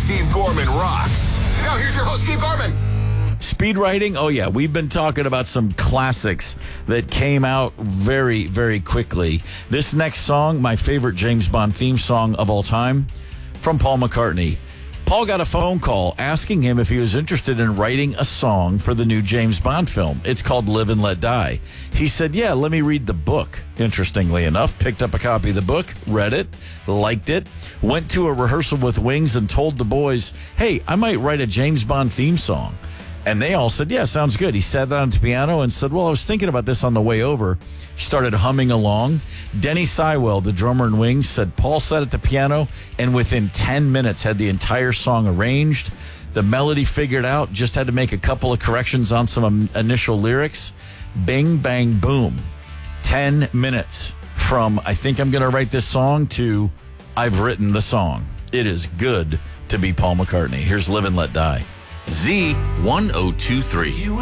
Steve Gorman rocks. Now here's your host, Steve Gorman. Speed writing? Oh, yeah. We've been talking about some classics that came out very, very quickly. This next song, my favorite James Bond theme song of all time, from Paul McCartney. Paul got a phone call asking him if he was interested in writing a song for the new James Bond film. It's called Live and Let Die. He said, yeah, let me read the book. Interestingly enough, picked up a copy of the book, read it, liked it, went to a rehearsal with Wings and told the boys, hey, I might write a James Bond theme song. And they all said, yeah, sounds good. He sat down at the piano and said, well, I was thinking about this on the way over. Started humming along. Denny Sywell, the drummer in Wings, said Paul sat at the piano and within 10 minutes had the entire song arranged. The melody figured out, just had to make a couple of corrections on some initial lyrics. Bing, bang, boom. 10 minutes from I think I'm going to write this song to I've written the song. It is good to be Paul McCartney. Here's Live and Let Die. Z1023.